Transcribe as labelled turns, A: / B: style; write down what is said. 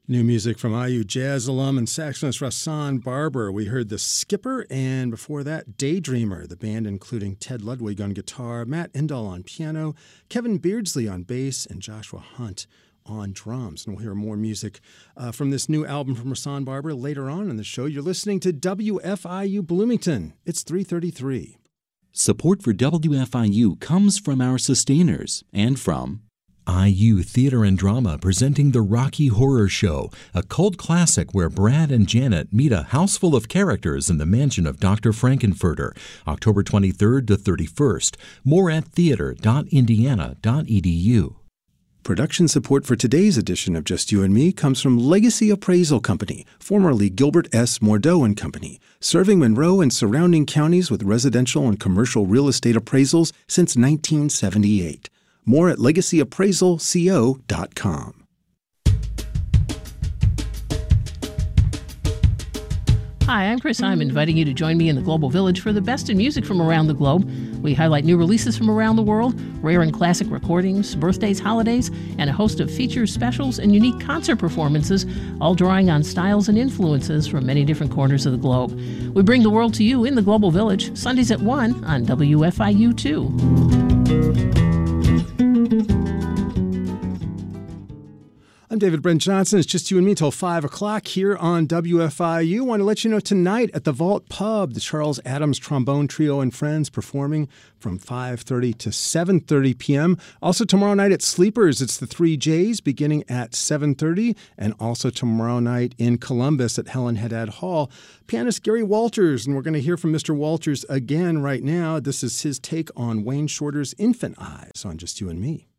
A: New music from IU jazz alum and saxophonist Rahsaan Barber. We heard The Skipper, and before that, Daydreamer, the band including Ted Ludwig on guitar, Matt Endall on piano, Kevin Beardsley on bass, and Joshua Hunt on drums. And we'll hear more music from this new album from Rahsaan Barber later on in the show. You're listening to WFIU Bloomington. It's 3:33.
B: Support for WFIU comes from our sustainers and from IU Theater and Drama presenting The Rocky Horror Show, a cult classic where Brad and Janet meet a house full of characters in the mansion of Dr. Frankenfurter, October 23rd to 31st. More at theater.indiana.edu.
A: Production support for today's edition of Just You and Me comes from Legacy Appraisal Company, formerly Gilbert S. Mordeaux and Company, serving Monroe and surrounding counties with residential and commercial real estate appraisals since 1978. More at legacyappraisalco.com.
C: Hi, I'm Chris. I'm inviting you to join me in the Global Village for the best in music from around the globe. We highlight new releases from around the world, rare and classic recordings, birthdays, holidays, and a host of features, specials, and unique concert performances, all drawing on styles and influences from many different corners of the globe. We bring the world to you in the Global Village, Sundays at 1 on WFIU 2.
A: I'm David Brent Johnson. It's Just You and Me till 5 o'clock here on WFIU. I want to let you know tonight at the Vault Pub, the Charles Adams Trombone Trio and Friends performing from 5:30 to 7:30 p.m. Also tomorrow night at Sleepers, it's the 3 J's beginning at 7:30. And also tomorrow night in Columbus at Helen Haddad Hall, pianist Gary Walters. And we're going to hear from Mr. Walters again right now. This is his take on Wayne Shorter's Infant Eyes on Just You and Me.